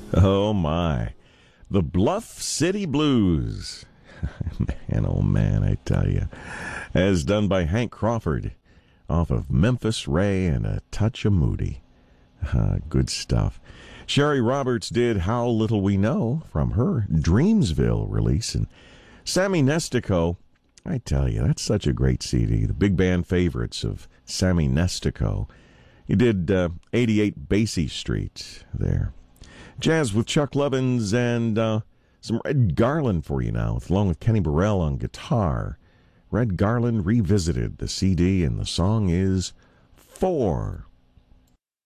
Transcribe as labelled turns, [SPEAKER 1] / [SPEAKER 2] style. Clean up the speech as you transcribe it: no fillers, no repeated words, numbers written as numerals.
[SPEAKER 1] Oh, my. The Bluff City Blues. Man, oh, man, I tell you. As done by Hank Crawford off of Memphis Ray and a Touch of Moody. Good stuff. Sherry Roberts did How Little We Know from her Dreamsville release. And Sammy Nestico, I tell you, that's such a great CD. The big band favorites of Sammy Nestico. He did 88 Basie Street there. Jazz with Chuck Lovins and some Red Garland for you now, along with Kenny Burrell on guitar. Red Garland Revisited, the CD, and the song is 4.